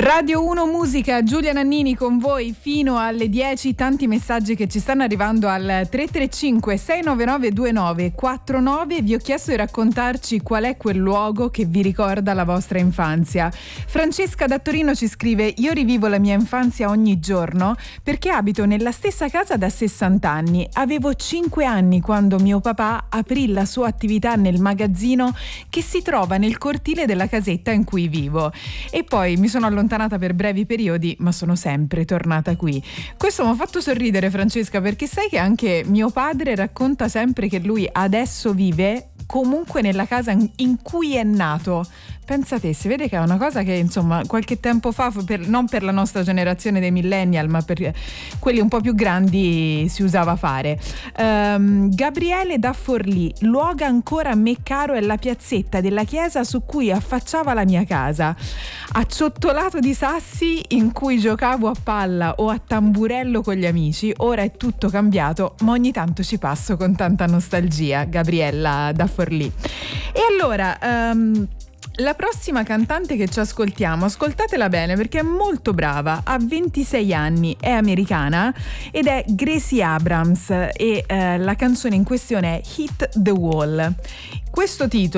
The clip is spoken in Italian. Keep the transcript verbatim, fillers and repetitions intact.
Radio uno Musica, Giulia Nannini con voi fino alle dieci. Tanti messaggi che ci stanno arrivando al tre tre cinque sei nove nove due nove quattro nove. Vi ho chiesto di raccontarci qual è quel luogo che vi ricorda la vostra infanzia. Francesca da Torino ci scrive: io rivivo la mia infanzia ogni giorno perché abito nella stessa casa da sessanta anni. Avevo cinque anni quando mio papà aprì la sua attività nel magazzino che si trova nel cortile della casetta in cui vivo, e poi mi sono allontanata per brevi periodi, ma sono sempre tornata qui. Questo mi ha fatto sorridere, Francesca, perché sai che anche mio padre racconta sempre che lui adesso vive comunque nella casa in cui è nato. Pensa te, si vede che è una cosa che insomma qualche tempo fa, per, non per la nostra generazione dei millennial, ma per quelli un po' più grandi, si usava fare. um, Gabriele da Forlì: luogo ancora a me caro è la piazzetta della chiesa su cui affacciava la mia casa, acciottolato di sassi in cui giocavo a palla o a tamburello con gli amici. Ora è tutto cambiato, ma ogni tanto ci passo con tanta nostalgia. Gabriella da Forlì. E allora um, la prossima cantante che ci ascoltiamo, ascoltatela bene perché è molto brava, ha ventisei anni, è americana ed è Gracie Abrams, e eh, la canzone in questione è Hit the Wall. Questo titolo